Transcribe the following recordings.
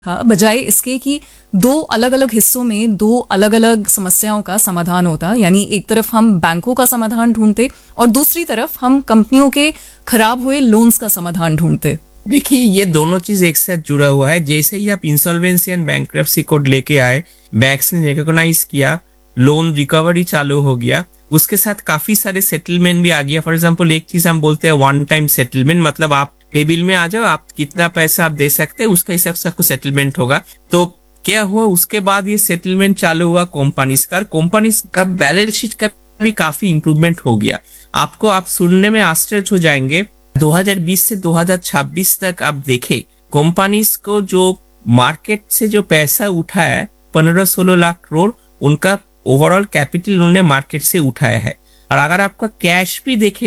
था, बजाय इसके कि दो अलग अलग हिस्सों में दो अलग अलग समस्याओं का समाधान होता। यानी एक तरफ हम बैंकों का समाधान ढूंढते और दूसरी तरफ हम कंपनियों के खराब हुए लोन्स का समाधान ढूंढते। देखिए, ये दोनों चीज एक साथ जुड़ा हुआ है। जैसे ही आप इंसॉल्वेंसी एंड बैंक्रप्सी कोड लेके आए, बैंक्स ने रिकॉग्नाइज किया, लोन रिकवरी चालू हो गया, उसके साथ काफी सारे सेटलमेंट भी आ गया। फॉर एग्जांपल, एक चीज हम बोलते हैं वन टाइम सेटलमेंट, मतलब आप टेबल में आ जाओ, आप कितना पैसा आप दे सकते हैं उसका हिसाब से आपको सेटलमेंट होगा। तो क्या हुआ, उसके बाद ये सेटलमेंट चालू हुआ कंपनीज का बैलेंस शीट का भी काफी इंप्रूवमेंट हो गया। आप सुनने में आश्चर्य हो जाएंगे, 2020 से 2026 तक आप देखें, कंपनीज को जो मार्केट से जो पैसा उठा है 15-16 लाख करोड़, उनका ओवरऑल कैपिटल उन्होंने मार्केट से उठाया है। और अगर आपका कैश भी देखे,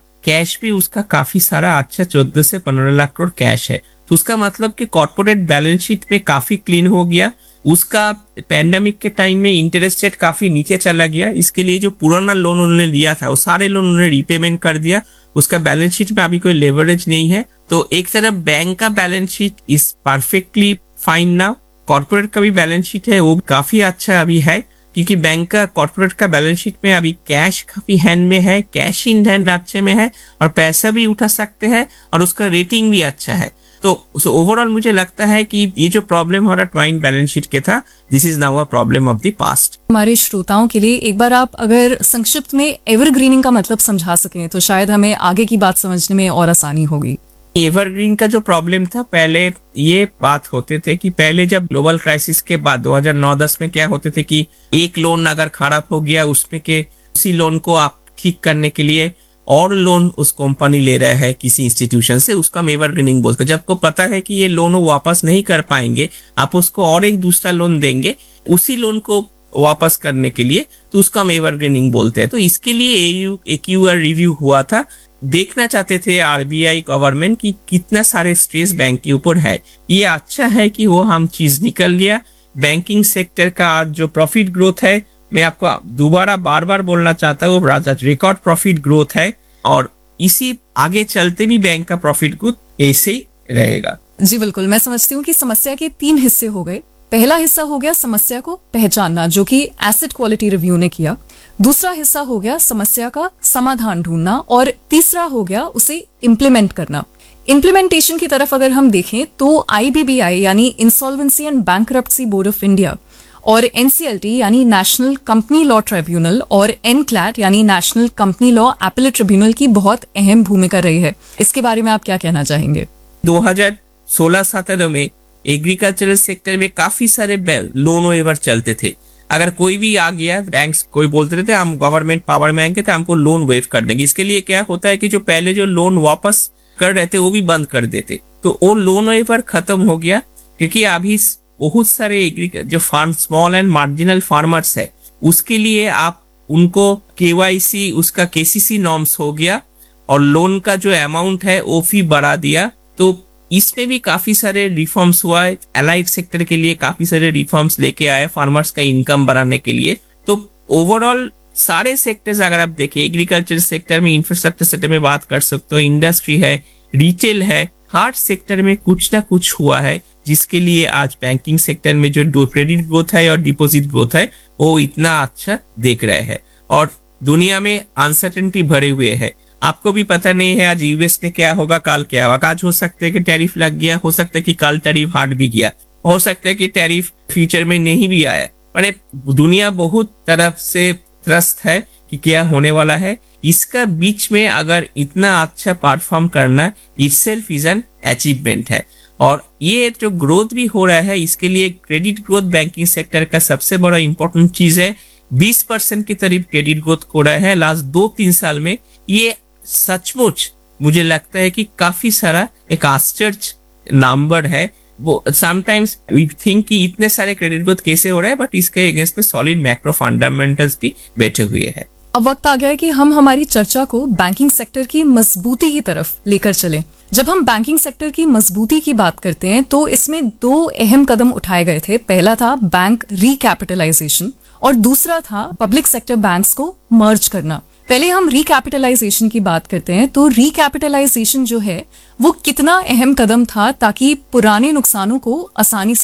कैश भी उसका काफी सारा अच्छा 14 से 15 लाख करोड़ कैश है। तो उसका मतलब कि कॉर्पोरेट बैलेंस शीट में काफी क्लीन हो गया। उसका पैंडेमिक के टाइम में इंटरेस्ट रेट काफी नीचे चला गया। इसके लिए जो पुराना लोन उन्होंने लिया था वो सारे लोन उन्होंने रीपेमेंट कर दिया। उसका बैलेंस शीट में अभी कोई लेवरेज नहीं है। तो एक तरफ बैंक का balance sheet is perfectly fine now, corporate का भी बैलेंस शीट है वो काफी अच्छा अभी है, क्योंकि बैंक का कॉर्पोरेट का बैलेंस शीट में अभी कैश काफी हैंड में है, कैश इन हैंड अच्छे में है और पैसा भी उठा सकते हैं और उसका रेटिंग भी अच्छा है। तो ओवरऑल मुझे लगता है कि ये जो प्रॉब्लम हो रहा ट्वाइन बैलेंस शीट के था, this is now a problem of the past. हमारे श्रोताओं के लिए एक बार आप अगर संक्षिप्त में एवरग्रीनिंग का मतलब समझा सकें तो शायद हमें आगे की बात समझने में और आसानी होगी। एवरग्रीन का जो प्रॉब्लम था, पहले ये बात होते थे कि पहले जब ग्लोबल क्राइसिस के बाद 2009-10 में क्या होते थे कि एक लोन अगर खराब हो गया, उसमें के उसी लोन को आप ठीक करने के लिए और लोन उस कंपनी ले रहा है किसी इंस्टीट्यूशन से, उसका हम एवरग्रीनिंग बोलते हैं। जब को पता है कि ये लोन वो वापस नहीं कर पाएंगे, आप उसको और एक दूसरा लोन देंगे उसी लोन को वापस करने के लिए, तो उसका हम एवरग्रीनिंग बोलते हैं। तो इसके लिए AQR रिव्यू हुआ था। देखना चाहते थे RBI गवर्नमेंट की कितना सारे स्ट्रेस बैंक के ऊपर है। ये अच्छा है कि वो हम चीज निकल गया। बैंकिंग सेक्टर का आज जो प्रॉफिट ग्रोथ है, मैं आपको दोबारा बार बार बोलना चाहता हूँ, रिकॉर्ड प्रॉफिट ग्रोथ है और इसी आगे चलते भी बैंक का प्रॉफिट ग्रोथ ऐसे ही रहेगा। जी बिल्कुल, मैं समझती हूँ कि समस्या के 3 हिस्से हो गए। पहला हिस्सा हो गया समस्या को पहचानना, जो कि एसेट क्वालिटी रिव्यू ने किया। दूसरा हिस्सा हो गया समस्या का समाधान ढूंढना और तीसरा हो गया उसे इम्प्लीमेंट करना। इम्प्लीमेंटेशन की तरफ अगर हम देखें तो IBBI यानी insolvency and bankruptcy board of India और NCLT यानी नेशनल कंपनी लॉ ट्रिब्यूनल और NCLAT यानी national company law appellate tribunal की बहुत अहम भूमिका रही है। इसके बारे में आप क्या कहना चाहेंगे? 2016-17 में एग्रीकल्चरल सेक्टर में काफी सारे लोन वेवर चलते थे। अगर कोई भी आ गया, बैंक्स कोई बोलते थे हम गवर्नमेंट पावर में आएंगे तो हमको लोन वेव कर देंगे। इसके लिए क्या होता है कि जो पहले जो लोन वापस कर रहे थे वो भी बंद कर देते। तो वो लोन वेवर खत्म हो गया, क्योंकि अभी बहुत सारे जो farm small and marginal farmers है उसके लिए आप उनको KYC उसका KCC नॉर्म्स हो गया और लोन का जो अमाउंट है वो फी बढ़ा दिया। तो इसमें भी काफी सारे रिफॉर्म्स हुआ है। एलाइड सेक्टर के लिए काफी सारे रिफॉर्म्स लेके आए फार्मर्स का इनकम बढ़ाने के लिए। तो ओवरऑल सारे सेक्टर्स अगर आप देखें, एग्रीकल्चर सेक्टर में, इंफ्रास्ट्रक्चर सेक्टर में बात कर सकते हो, इंडस्ट्री है, रिटेल है, हर सेक्टर में कुछ ना कुछ हुआ है, जिसके लिए आज बैंकिंग सेक्टर में जो क्रेडिट ग्रोथ है और डिपॉजिट ग्रोथ है वो इतना अच्छा देख रहे हैं। और दुनिया में अनसर्टेनिटी भरे हुए है, आपको भी पता नहीं है आज US में क्या होगा, कल क्या होगा। आज हो सकता है कि टैरिफ लग गया, हो सकता है कि कल टैरिफ हट भी गया, हो सकता है कि टैरिफ फ्यूचर में नहीं भी आया। पर दुनिया बहुत तरफ से त्रस्त है कि क्या होने वाला है। इसका बीच में अगर इतना अच्छा परफॉर्म करना इटसेल्फ इज एन अचीवमेंट है। और ये जो ग्रोथ भी हो रहा है, इसके लिए क्रेडिट ग्रोथ बैंकिंग सेक्टर का सबसे बड़ा इंपॉर्टेंट चीज है। 20% के करीब क्रेडिट ग्रोथ हो रहा है लास्ट 2-3 साल में। ये सचमुच मुझे लगता है कि काफी सारा एक आश्चर्य नंबर है। वो समटाइम्स वी थिंक कि इतने सारे क्रेडिट ग्रोथ कैसे हो रहा है, बट इसके अगेंस्ट में सॉलिड मैक्रो फंडामेंटल्स भी बैठे हुए हैं। अब वक्त आ गया है कि हम हमारी चर्चा को बैंकिंग सेक्टर की मजबूती की तरफ लेकर चलें। जब हम बैंकिंग सेक्टर की मजबूती की बात करते हैं तो इसमें 2 अहम कदम उठाए गए थे। पहला था बैंक रिकैपिटलाइजेशन और दूसरा था पब्लिक सेक्टर बैंक्स को मर्ज करना। पहले हम रिकैपिटलाइजेशन की बात करते हैं तो रिकैपिटलाइजेशन जो है वो कितना अहम कदम था ताकि पुराने नुकसानों को आसानी से